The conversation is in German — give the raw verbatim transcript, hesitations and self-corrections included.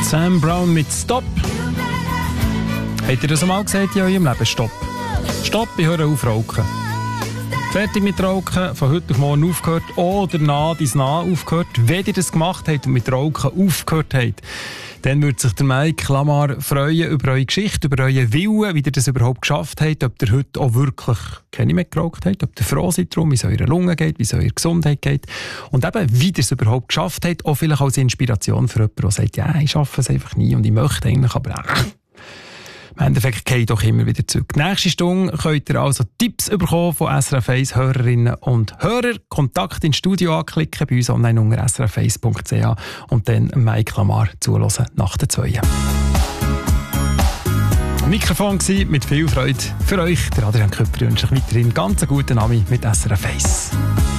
Sam Brown mit Stop. Habt ihr das einmal gesagt in eurem Leben? Stopp. Stopp, ich höre auf rauchen. Fertig mit Rauchen, von heute auf morgen aufgehört oder nah bis nah aufgehört. Wenn ihr das gemacht habt und mit Rauchen aufgehört habt, dann würde sich der Mike Lamar freuen über eure Geschichte, über euren Willen, wie ihr das überhaupt geschafft habt, ob ihr heute auch wirklich keine mehr geraucht habt, ob ihr froh seid darum, wie es eurer Lunge geht, wie es eurer Gesundheit geht und eben, wie ihr es überhaupt geschafft habt, auch vielleicht als Inspiration für jemanden, der sagt, ja, ich schaffe es einfach nie und ich möchte eigentlich, aber äh, im Endeffekt gehe ich doch immer wieder zurück. Nächste Stunde könnt ihr also Tipps bekommen von S R F eins Hörerinnen und Hörer. Kontakt ins Studio anklicken, bei uns online unter s r f eins punkt c h und dann Mike Lamar zuhören nach der zwei. Mikrofon war mit viel Freude für euch. Der Adrian Köpper wünscht euch weiterhin ganz einen guten Abend mit S R F eins.